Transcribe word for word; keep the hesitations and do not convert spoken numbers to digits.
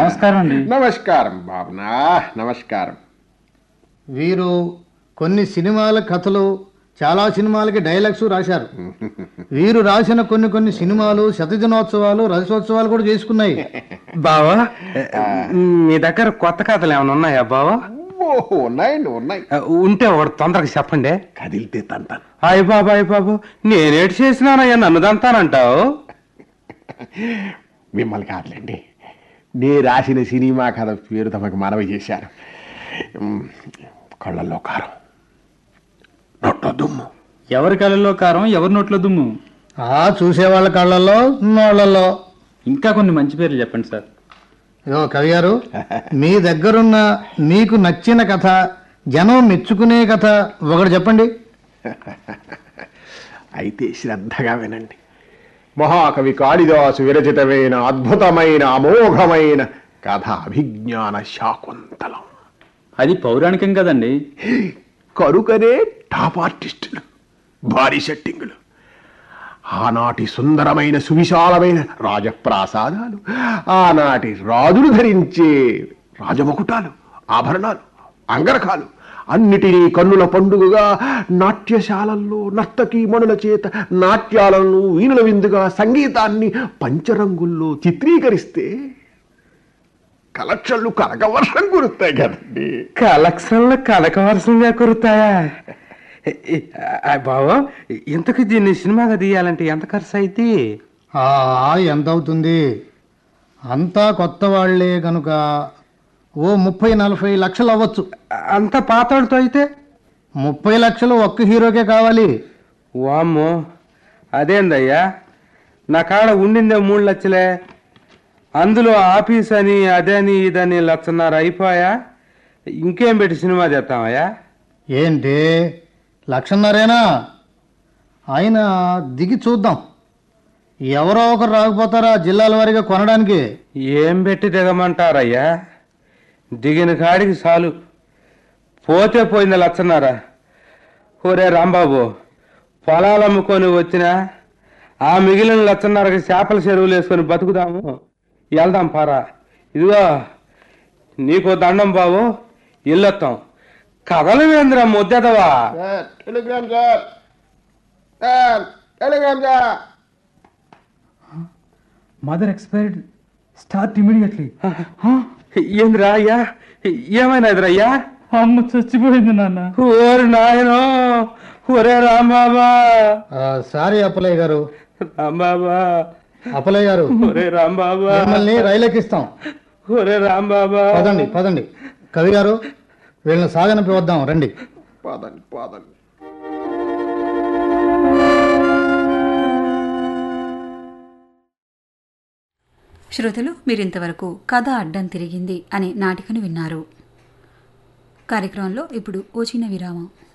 నమస్కారం అండి. నమస్కారం బాబునా, నమస్కారం. వీరు కొన్ని సినిమాల కథలు, చాలా సినిమాలకి డైలాగ్స్ రాశారు. వీరు రాసిన కొన్ని కొన్ని సినిమాలు శతదినోత్సవాలు, రజతోత్సవాలు కూడా చేసుకున్నాయి. బావా, మీ దగ్గర కొత్త కథలు ఏమైనా ఉన్నాయా బావా? ఓహో, ఉన్నాయండి, ఉన్నాయి. ఉంటే ఒకటి తొందరగా చెప్పండి. కదిలితే తంతాను. అయ్య బాబు అయ్య బాబు, నేనేటి చేసినానయ్యా నన్ను దంతానంటావు? మిమ్మల్ని కాదులేండి, నే రాసిన సినిమా కథ పేరు తమకు మనవి చేశారు. కళ్ళల్లో కారం, నోట్లో దుమ్ము. ఎవరి కళ్ళల్లో కారం, ఎవరి నోట్లో దుమ్ము? ఆ చూసేవాళ్ళ కళ్ళల్లో, నోళ్ళల్లో. ఇంకా కొన్ని మంచి పేర్లు చెప్పండి సార్. ఇదో కవి గారు, మీ దగ్గరున్న మీకు నచ్చిన కథ, జనం మెచ్చుకునే కథ ఒకటి చెప్పండి. అయితే శ్రద్ధగా వినండి. మహాకవి కాళిదాసు విరచితమైన అద్భుతమైన అమోఘమైన కథ అభిజ్ఞాన శాకుంతలం. అది పౌరాణికం కదండి. కరుకనే టాప్ ఆర్టిస్టులు, భారీ సెట్టింగులు, ఆనాటి సుందరమైన సువిశాలమైన రాజప్రాసాదాలు, ఆనాటి రాజులు ధరించే రాజమకుటాలు, ఆభరణాలు, అంగరకాలు అన్నిటినీ కన్నుల పండుగగా నాట్యశాలల్లో నర్తకీ మణుల చేత నాట్యాలను వీణుల విందుగా సంగీతాన్ని పంచరంగుల్లో చిత్రీకరిస్తే కలెక్షన్లు కనకవర్షం కురుస్తాయి కదండి. కలెక్షన్లు కనకవర్షంగా కురుతాయా? బావా, ఇంతకు దీన్ని సినిమాగా తీయాలంటే ఎంత ఖర్చు అయితే? ఎంత అవుతుంది? అంతా కొత్త వాళ్లే కనుక ఓ ముప్పై నలభై లక్షలు అవ్వచ్చు. అంత పాతోళ్ళతో అయితే ముప్పై లక్షలు ఒక్క హీరోకే కావాలి. వామ్మో, అదేందయ్యా, నా కాడ ఉండిందే మూడు లక్షలే, అందులో ఆఫీస్ అని అదని ఇదని లక్షన్నర అయిపోయా. ఇంకేం పెట్టి సినిమా చేస్తామయ్యా? ఏంటి లక్షన్నరేనా? ఆయన దిగి చూద్దాం, ఎవరో ఒకరు రాకపోతారా జిల్లాల వారీగా కొనడానికి? ఏం పెట్టి దిగమంటారయ్యా? దిగిన కాడికి చాలు, పోతే పోయింది లచ్చన్నారా. ఒరే రాంబాబు, పొలాలు అమ్ముకొని వచ్చినా ఆ మిగిలిన లచ్చన్నరకి చేపల చెరువులు వేసుకొని బతుకుదాము, వెళ్దాం పారా. ఇదిగో నీకో దండం బాబు, ఇల్లొత్తాం. కథలు వేంద్రా ముద్దెదవా? Mother expired, start immediately. ఏంద్రా అయ్యా, ఏమైనా ఎదురయ్యా? అమ్మ చచ్చిపోయింది నాన్న. ఓరి నాయనో, ఒరే రాంబాబా. సారీ అప్పలయ్య గారు. రాంబాబా, అప్పలయ్య గారు, ఒరే రాంబాబా, మిమ్మల్ని రైలెక్కిస్తాం. ఒరే రాంబాబా. పదండి పదండి. కవి గారు, వీళ్ళని సాగనంపి వద్దాం, రండి. పదండి పదండి. శ్రోతలు, మీరింతవరకు కథ అడ్డం తిరిగింది అనే నాటికను విన్నారు. కార్యక్రమంలో ఇప్పుడు ఓ చిన్న విరామం.